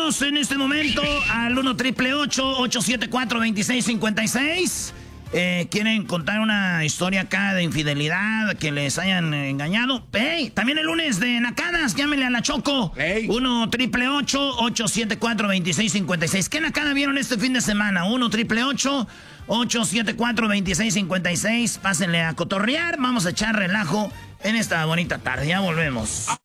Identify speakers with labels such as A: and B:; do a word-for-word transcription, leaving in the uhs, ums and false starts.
A: Llámenos en este momento al uno triple ocho siete cuatro dos seis cinco seis. Eh, ¿Quieren contar una historia acá de infidelidad, que les hayan engañado? Hey, también el lunes de Nacadas, llámenle a la Choco. Hey. uno triple ocho siete cuatro dos seis cinco seis. ¿Qué Nacada vieron este fin de semana? uno triple ocho siete cuatro dos seis cinco seis. Pásenle a cotorrear. Vamos a echar relajo en esta bonita tarde. Ya volvemos.